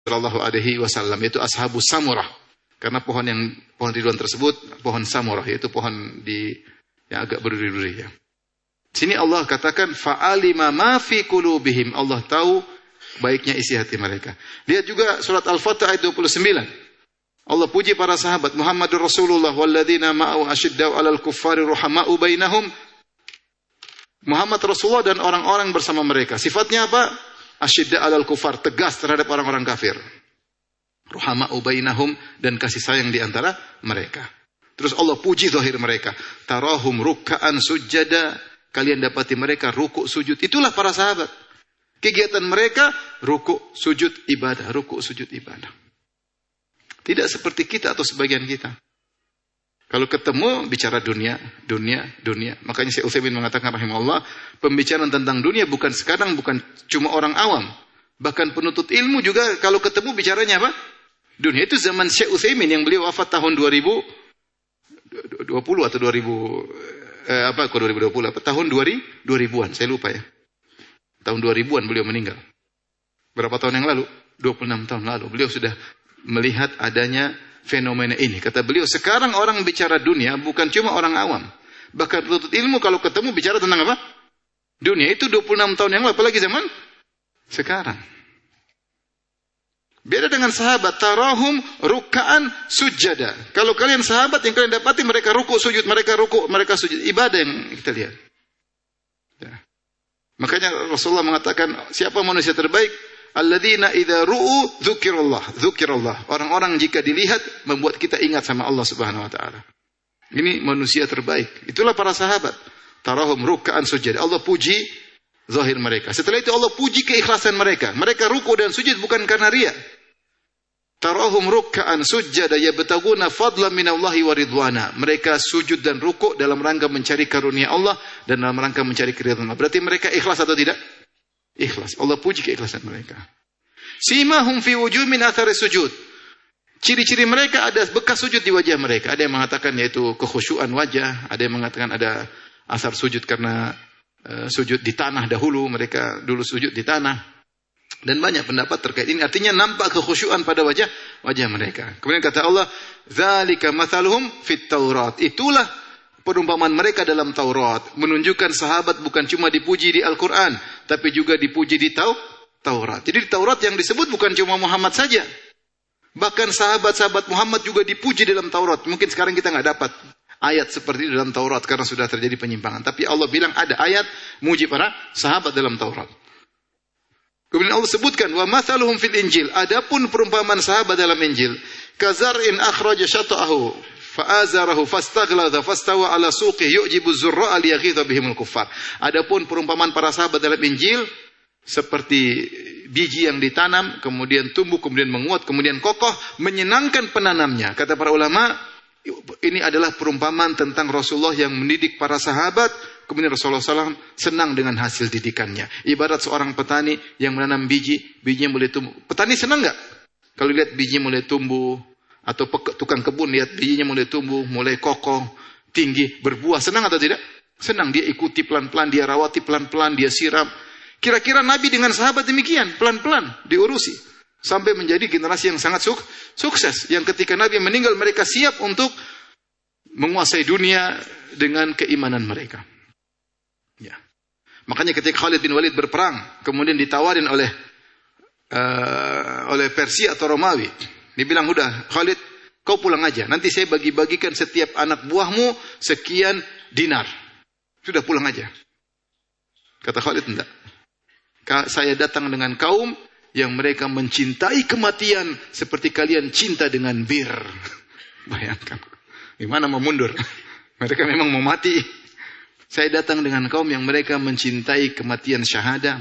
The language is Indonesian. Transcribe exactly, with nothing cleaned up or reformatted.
Shallallahu Alaihi Wasallam, yaitu Ashabus Samurah. Karena pohon yang pohon ridwan tersebut pohon samurah, yaitu pohon di yang agak berduri-duri ya. Sini Allah katakan fa'alima ma fi qulubihim. Allah tahu baiknya isi hati mereka. Lihat juga surat Al-Fatih ayat dua puluh sembilan. Allah puji para sahabat Muhammadur Rasulullah walladzina ma'ahu asyiddau 'alal kuffari ruhama'u bainahum. Muhammad Rasulullah dan orang-orang bersama mereka. Sifatnya apa? Asyidda 'alal kuffar, tegas terhadap orang-orang kafir. Ruhama'u bainahum, dan kasih sayang di antara mereka. Terus Allah puji zahir mereka. Tarahum rukka'an sujada. Kalian dapati mereka rukuk sujud. Itulah para sahabat. Kegiatan mereka rukuk sujud ibadah, rukuk sujud ibadah. Tidak seperti kita atau sebagian kita. Kalau ketemu bicara dunia, dunia, dunia. Makanya Syekh Utsaimin mengatakan rahimahullah, pembicaraan tentang dunia bukan sekarang, bukan cuma orang awam. Bahkan penuntut ilmu juga kalau ketemu bicaranya apa? Dunia. Itu zaman Syekh Utsaimin yang beliau wafat tahun dua ribu dua puluh atau dua ribu eh, apa dua ribu dua puluh apa tahun dua ribuan, saya lupa ya. Tahun dua ribuan beliau meninggal. Berapa tahun yang lalu? dua puluh enam tahun lalu beliau sudah melihat adanya fenomena ini. Kata beliau, sekarang orang bicara dunia bukan cuma orang awam. Bahkan penuntut ilmu kalau ketemu bicara tentang apa? Dunia. Itu dua puluh enam tahun yang lalu, apalagi zaman sekarang. Beda dengan sahabat, tarahum ruk'an sujada. Kalau kalian sahabat yang kalian dapati mereka rukuk sujud, mereka rukuk, mereka sujud, ibadah yang kita lihat. Ya. Makanya Rasulullah mengatakan, siapa manusia terbaik? Alladzina idza ru'u dzukirallah, dzukirallah. Orang-orang jika dilihat membuat kita ingat sama Allah Subhanahu wa taala. Ini manusia terbaik. Itulah para sahabat. Tarahum ruk'an sujada. Allah puji zahir mereka. Setelah itu Allah puji keikhlasan mereka. Mereka ruku dan sujud bukan karena riya. Tarahum ruk'an sujada yabtaguna fadlan minallahi wa ridwana. Mereka sujud dan ruku dalam rangka mencari karunia Allah dan dalam rangka mencari keridhaan Allah. Berarti mereka ikhlas atau tidak? Ikhlas. Allah puji keikhlasan mereka. Simahum fi wujuh min athari sujud. Ciri-ciri mereka ada bekas sujud di wajah mereka. Ada yang mengatakan yaitu kekhusyuan wajah, ada yang mengatakan ada asar sujud karena uh, sujud di tanah dahulu, mereka dulu sujud di tanah. Dan banyak pendapat terkait ini. Artinya nampak kekhusyuan pada wajah wajah mereka. Kemudian kata Allah, "Dzalika mathaluhum fit Taurat." Itulah perumpamaan mereka dalam Taurat. Menunjukkan sahabat bukan cuma dipuji di Al-Qur'an, tapi juga dipuji di Tau Taurat. Jadi di Taurat yang disebut bukan cuma Muhammad saja. Bahkan sahabat-sahabat Muhammad juga dipuji dalam Taurat. Mungkin sekarang kita nggak dapat ayat seperti itu dalam Taurat karena sudah terjadi penyimpangan. Tapi Allah bilang ada ayat muji para sahabat dalam Taurat. Kemudian Allah sebutkan wa mathaluhum fil Injil. Adapun perumpamaan sahabat dalam Injil, kazar'in akhraja syata'ahu fa'azarahu fastaghladha fastawa ala suqihi yu'jibu zurra'a liyaghidha bihimul kuffar. Adapun perumpamaan para sahabat dalam Injil seperti biji yang ditanam, kemudian tumbuh, kemudian menguat, kemudian kokoh, menyenangkan penanamnya. Kata para ulama, ini adalah perumpamaan tentang Rasulullah yang mendidik para sahabat. Kemudian Rasulullah shallallahu alaihi wasallam senang dengan hasil didikannya. Ibarat seorang petani yang menanam biji, bijinya mulai tumbuh. Petani senang nggak? Kalau lihat bijinya mulai tumbuh, atau tukang kebun lihat bijinya mulai tumbuh, mulai kokoh, tinggi, berbuah, senang atau tidak? Senang. Dia ikuti pelan-pelan, dia rawati pelan-pelan, dia siram. Kira-kira Nabi dengan sahabat demikian, pelan-pelan diurusi. Sampai menjadi generasi yang sangat suk sukses. Yang ketika Nabi meninggal, mereka siap untuk menguasai dunia dengan keimanan mereka. Ya. Makanya ketika Khalid bin Walid berperang, kemudian ditawarin oleh uh, oleh Persia atau Romawi. Dibilang, udah Khalid, kau pulang aja. Nanti saya bagi-bagikan setiap anak buahmu sekian dinar. Sudah pulang aja. Kata Khalid, enggak. Saya datang dengan kaum yang mereka mencintai kematian seperti kalian cinta dengan bir. Bayangkan. Gimana mau mundur? Mereka memang mau mati. Saya datang dengan kaum yang mereka mencintai kematian syahadah.